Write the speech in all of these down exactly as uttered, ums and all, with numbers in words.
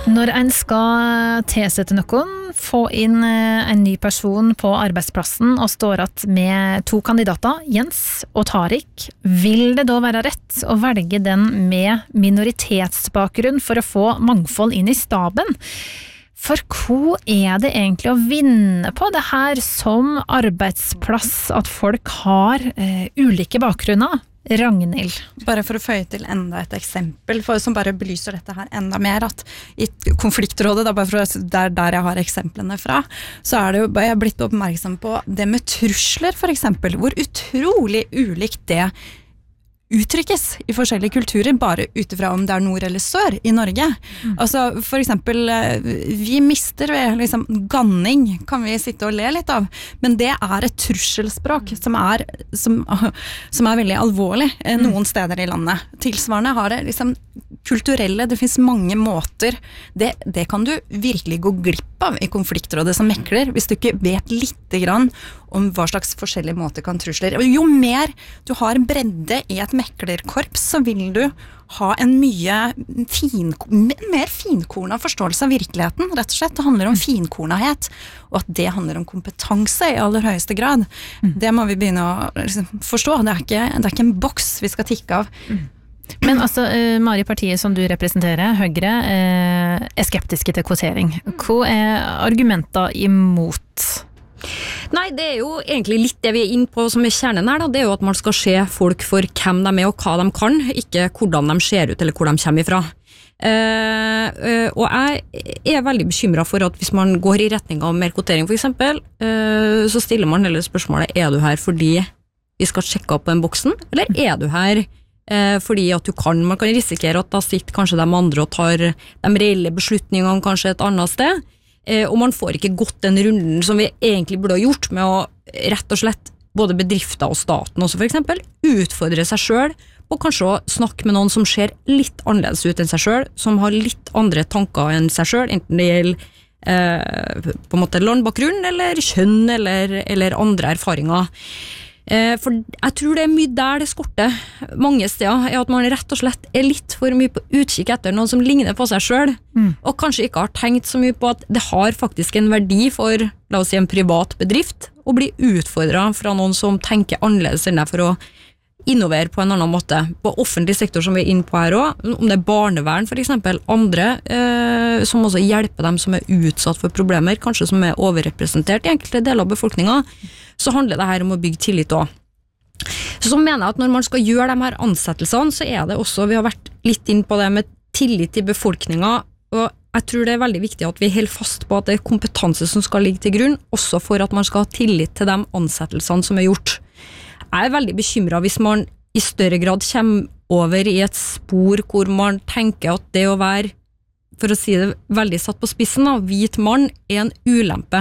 Når en skal tilsette noen, få inn en ny person på arbeidsplassen og står at med to kandidater, Jens og Tarik, vil det da være rett å velge den med minoritetsbakgrunn for å få mangfold inn i staben? For hva er det egentlig å vinne på det her som arbeidsplass, at folk har eh, ulike bakgrunner? Ragnhild. Bare for å føye til enda et eksempel, for, som bare belyser dette her enda mer, at i konfliktrådet, da, bare for å, der, der jeg har eksemplene fra, så er det jo, jeg har blitt oppmerksom på det med trusler, for eksempel, hvor utrolig ulikt det uttrykkes i forskjellige kulturer, bare utifra om det er nord eller sør i Norge. Mm. Altså, for eksempel, vi mister ved liksom, ganning, kan vi sitte og le litt av, men det er et trusselspråk som er, som, som er veldig alvorlig noen steder i landet. Tilsvarende har det liksom kulturelle, det finnes mange måter, det, det kan du virkelig gå glipp av i konfliktrådet som mekler, hvis du ikke vet lite grann om hva slags forskjellige måter kan trusler. Og jo mer du har en bredde i et meklerkorps, så vil du ha en mye fin, mer finkornet forståelse av virkeligheten, rett og slett. Det handler om finkornighet, og at det handler om kompetanse i aller høyeste grad. Det må vi begynne å liksom, forstå. Det er, ikke, det er ikke en boks vi skal tikke av. Men altså, Mari, partiet som du representerer, Høyre, er skeptiske til kvotering. Hva er argumenter imot? Nei, det er jo egentlig litt det vi er inne på som er kjernen her, da. Det er jo at man skal se folk for hvem de er og hva de kan, ikke hvordan de ser ut eller hvor de kommer ifra. Uh, uh, og jeg er veldig bekymret for at hvis man går i retning av mer kvotering for eksempel, uh, så stiller man heller spørsmålet, er du her fordi vi skal sjekke opp den boksen, eller er du her uh, fordi at du kan, man kan risikere at da sitter kanskje de andre og tar de reelle beslutningene kanskje et annet sted, uh, og man får ikke gått den runden som vi egentlig burde ha gjort med å rett og slett både bedrifter og staten også for eksempel, utfordre seg selv og kanskje å snakke med noen som ser litt annerledes ut enn seg selv, som har litt andre tanker enn seg selv, enten det gjelder eh, på en måte landbakgrunn, eller kjønn, eller, eller andre erfaringer. Eh, for jeg tror det er mye der det skorter mange steder, er at man rett og slett er litt for mye på utkikk etter noen som ligner på seg selv, mm. og kanskje ikke har tenkt så mye på at det har faktisk en verdi for, la oss si, en privat bedrift, å bli utfordret fra noen som tenker annerledes enn deg for å innovere på en annen måte. På offentlig sektor som vi er inne på her også, om det er barnevern for eksempel, andre eh, som også hjelper dem som er utsatt for problemer, kanskje som er overrepresentert i enkelte deler av befolkningen, så handler det her om å bygge tillit også. Så, så mener jeg at når man skal gjøre de her ansettelsene, så er det også, vi har vært litt inn på det med tillit til befolkningen, og jeg tror det er veldig viktig at vi holder fast på at det er kompetanse som skal ligge til grunn, også for at man skal ha tillit til de ansettelsene som er gjort. Jeg er veldig bekymret hvis man i større grad kommer over i et spor hvor man tenker at det å være, for å si det veldig satt på spissen, da, hvit mann er en ulempe.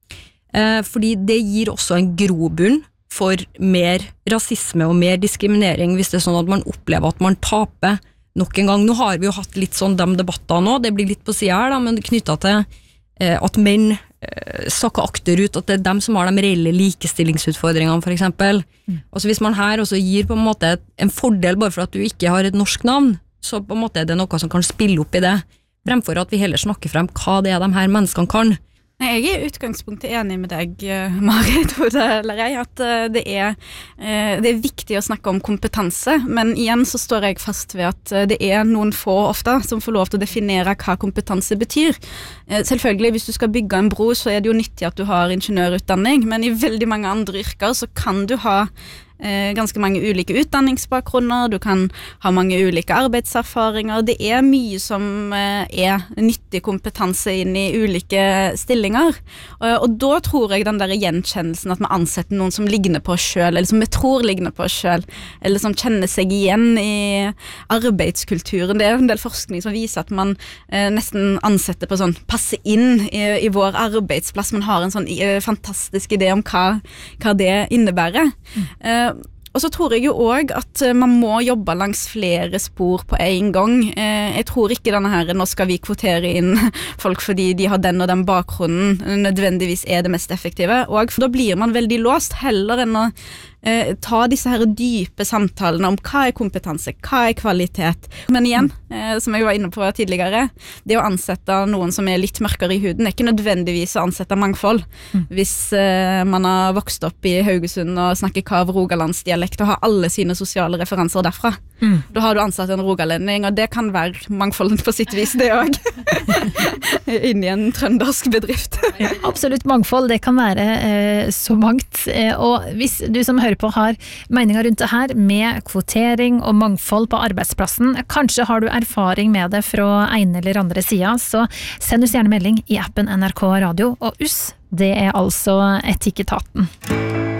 Eh, fordi det gir også en grobunn for mer rasisme og mer diskriminering hvis det er sånn at man opplever at man taper nok en gang. Nå har vi jo hatt litt sånn de debatter nå, det blir litt på siden her da, men knyttet til eh, at menn sakke akter ut, at det er dem som har de reelle likestillingsutfordringene for eksempel. Mm. Altså hvis man her også gir på en måte en fordel bare for at du ikke har et norsk navn, så på en måte er det noe som kan spille opp i det, fremfor at vi heller snakker frem hva det er de her menneskene kan. Jeg er i utgangspunktet enig med deg, Marit, eller jeg, at det er, det er viktig å snakke om kompetanse, men igjen så står jeg fast ved at det er noen få ofte som får lov til å definere hva kompetanse betyr. Selvfølgelig, hvis du skal bygge en bro, så er det jo nyttig at du har ingeniørutdanning, men i veldig mange andre yrker så kan du ha Eh, ganske mange ulike utdanningsbakgrunner, du kan ha mange ulike arbeidserfaringer, det er mye som eh, er nyttig kompetanse inn i ulike stillinger, og, og da tror jeg den der gjenkjennelsen at vi ansetter noen som ligner på oss selv, eller som vi tror ligner på oss selv, eller som kjenner seg igjen i arbeidskulturen, det er en del forskning som viser at man eh, nesten ansetter på sånn passe inn i, i vår arbeidsplass, man har en sånn eh, fantastisk idé om hva, hva det innebærer. Mm. Eh, Og så tror jeg jo også at man må jobbe langs flere spor på en gang. Jeg tror ikke denne her, nå skal vi kvotere inn folk fordi de har den og den bakgrunnen, nødvendigvis er det mest effektive. Og for da blir man veldig låst, heller enn å eh, ta disse her dype samtalene om hva er kompetanse, hva er kvalitet. Men igjen, eh, som jeg var inne på tidligere, det å ansette noen som er litt mørkere i huden er ikke nødvendigvis å ansette mangfold. Mm. Hvis eh, man har vokst opp i Haugesund og snakker kav rogalandsdialekt og har alle sine sosiale referanser derfra, mm. da har du ansatt en rogalending, og det kan være mangfold på sitt vis, det også. Inn i en trøndersk bedrift. Ja, absolutt, mangfold, det kan være eh, så mangt. Eh, og hvis du som hører på har meninger rundt det her med kvotering og mangfold på arbeidsplassen, kanskje har du erfaring med det fra ene eller andre sida, så send oss gjerne melding i appen N R K Radio, og U S, det er altså Etikketaten.